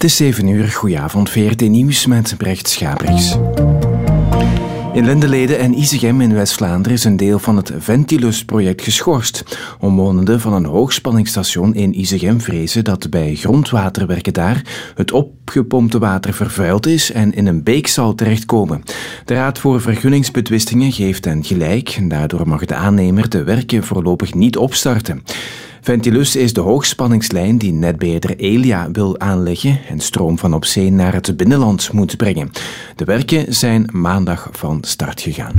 Het is 7:00, goedenavond, VRT Nieuws met Brecht Schabriks. In Lindeleden en Isegem in West-Vlaanderen is een deel van het Ventilus-project geschorst. Omwonenden van een hoogspanningsstation in Isegem vrezen dat bij grondwaterwerken daar het opgepompte water vervuild is en in een beek zal terechtkomen. De Raad voor Vergunningsbetwistingen geeft hen gelijk. Daardoor mag de aannemer de werken voorlopig niet opstarten. Ventilus is de hoogspanningslijn die netbeheerder Elia wil aanleggen en stroom van op zee naar het binnenland moet brengen. De werken zijn maandag van start gegaan.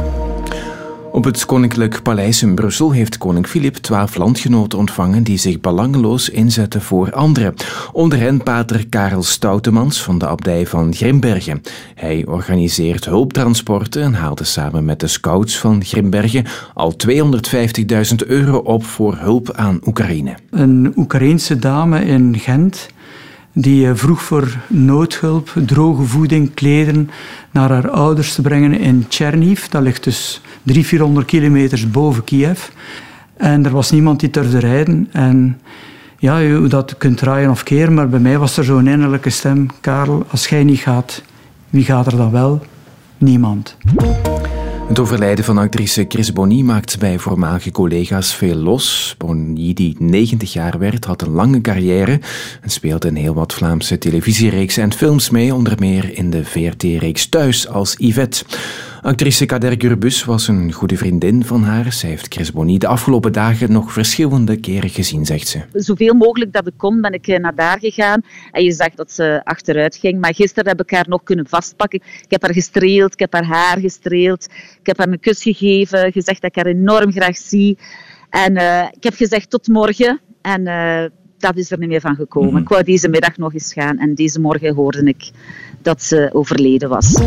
Op het Koninklijk Paleis in Brussel heeft koning Filip 12 landgenoten ontvangen die zich belangeloos inzetten voor anderen. Onder hen pater Karel Stoutemans van de abdij van Grimbergen. Hij organiseert hulptransporten en haalde samen met de scouts van Grimbergen al €250.000 op voor hulp aan Oekraïne. Een Oekraïense dame in Gent die vroeg voor noodhulp, droge voeding, klederen naar haar ouders te brengen in Chernihiv. Dat ligt dus 300-400 kilometers boven Kiev. En er was niemand die durfde rijden. En ja, hoe dat kunt draaien of keren, maar bij mij was er zo'n innerlijke stem. Karel, als jij niet gaat, wie gaat er dan wel? Niemand. Het overlijden van actrice Chris Bonny maakt bij voormalige collega's veel los. Bonny, die 90 jaar werd, had een lange carrière en speelde in heel wat Vlaamse televisiereeksen en films mee, onder meer in de VRT-reeks Thuis als Yvette. Actrice Kader Gurbus was een goede vriendin van haar. Zij heeft Chris Bonny de afgelopen dagen nog verschillende keren gezien, zegt ze. Zoveel mogelijk dat ik kon, ben ik naar daar gegaan. En je zag dat ze achteruit ging. Maar gisteren heb ik haar nog kunnen vastpakken. Ik heb haar gestreeld, ik heb haar haar gestreeld. Ik heb haar een kus gegeven, gezegd dat ik haar enorm graag zie. En ik heb gezegd tot morgen. En dat is er niet meer van gekomen. Ik wou deze middag nog eens gaan. En deze morgen hoorde ik dat ze overleden was.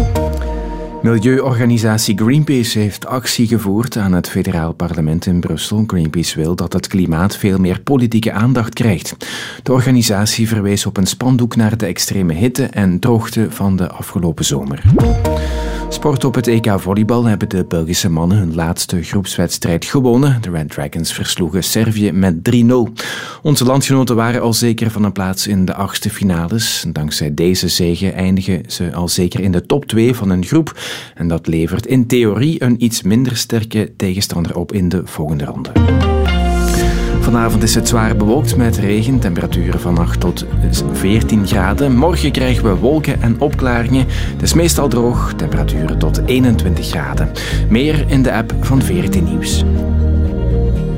Milieuorganisatie Greenpeace heeft actie gevoerd aan het federaal parlement in Brussel. Greenpeace wil dat het klimaat veel meer politieke aandacht krijgt. De organisatie verwees op een spandoek naar de extreme hitte en droogte van de afgelopen zomer. Sport op het EK volleybal hebben de Belgische mannen hun laatste groepswedstrijd gewonnen. De Red Dragons versloegen Servië met 3-0. Onze landgenoten waren al zeker van een plaats in de 8e finales. Dankzij deze zege eindigen ze al zeker in de top 2 van hun groep. En dat levert in theorie een iets minder sterke tegenstander op in de volgende ronde. Vanavond is het zwaar bewolkt met regen, temperaturen van 8 tot 14 graden. Morgen krijgen we wolken en opklaringen. Het is meestal droog, temperaturen tot 21 graden. Meer in de app van VRT Nieuws.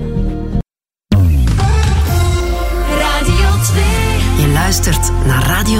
Radio 2. Je luistert naar Radio